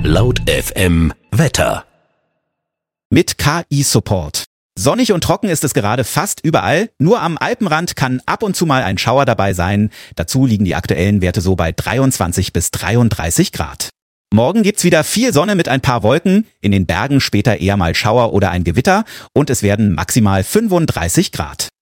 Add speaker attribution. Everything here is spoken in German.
Speaker 1: Laut FM Wetter.
Speaker 2: Mit KI-Support. Sonnig und trocken ist es gerade fast überall. Nur am Alpenrand kann ab und zu mal ein Schauer dabei sein. Dazu liegen die aktuellen Werte so bei 23 bis 33 Grad. Morgen gibt's wieder viel Sonne mit ein paar Wolken. In den Bergen später eher mal Schauer oder ein Gewitter. Und es werden maximal 35 Grad.